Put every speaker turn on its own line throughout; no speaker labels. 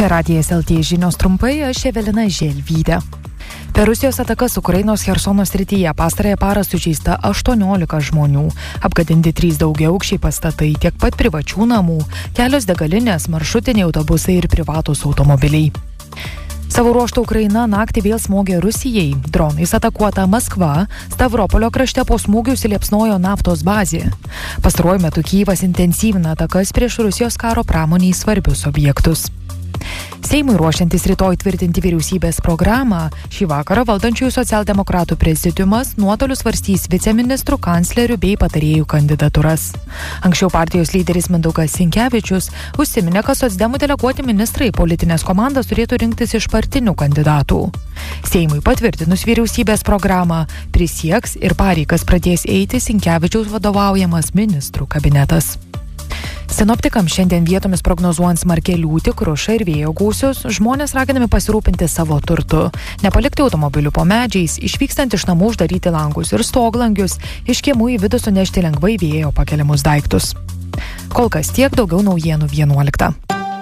Čia Radijas LT žinios trumpai, aš Evelina Želvytė. Per Rusijos atakas Ukrainos Chersono srityje pastarąją parą sužeista 18 žmonių. Apgadinti 3 daugiaaukščiai pastatai, tiek pat privačių namų, kelios degalinės, maršrutiniai autobusai ir privatūs automobiliai. Savo ruožtu Ukraina naktį vėl smogė Rusijai. Dronais atakuota Maskva, Stavropolio krašte po smūgių įsiliepsnojo naftos bazė. Pastaruoju metu Kyjivas intensyvina atakas prieš Rusijos karo pramoniai svarbius objektus. Seimui ruošiantis rytoj tvirtinti vyriausybės programą, šį vakarą valdančiųjų socialdemokratų prezidiumas nuotoliu svarstys viceministrų, kanclerių bei patarėjų kandidatūras. Anksčiau partijos lyderis Mindaugas Sinkevičius užsiminė, kad socdemų deleguoti ministrai politinės komandas turėtų rinktis iš partinių kandidatų. Seimui patvirtinus vyriausybės programą, prisieks ir pareigas pradės eiti Sinkevičiaus vadovaujamas ministrų kabinetas. Sinoptikams šiandien vietomis prognozuojant smarkią liūtį, krušą ir vėjo gūsius, žmonės raginami pasirūpinti savo turtu, nepalikti automobilių po medžiais, išvykstant iš namų uždaryti langus ir stoglangius, iš kiemų į vidų sunešti lengvai vėjo pakeliamus daiktus. Kol kas tiek, daugiau naujienų 11.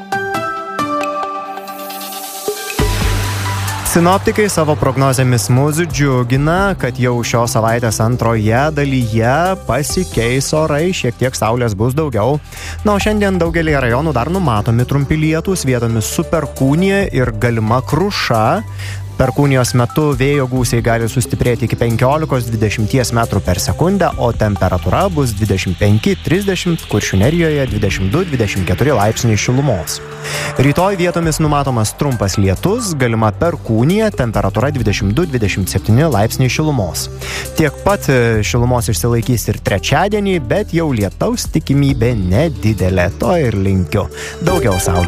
Sinoptikai savo prognozėmis mus džiugina, kad jau šios savaitės antroje dalyje pasikeis orai, šiek tiek saulės bus daugiau. Na, o šiandien daugelį rajonų dar numatomi trumpi lietūs, vietomis su perkūnija ir galima kruša. Perkūnijos metu vėjo gūsiai gali sustiprėti iki 15-20 metrų per sekundę, o temperatūra bus 25-30, Kuršių Nerijoje 22-24 laipsniai šilumos. Rytoj vietomis numatomas trumpas lietus, galima perkūnija, temperatūra 22-27 laipsniai šilumos. Tiek pat šilumos išsilaikys ir trečiadienį, bet jau lietaus tikimybė nedidelė, to ir linkiu. Daugiau saulės.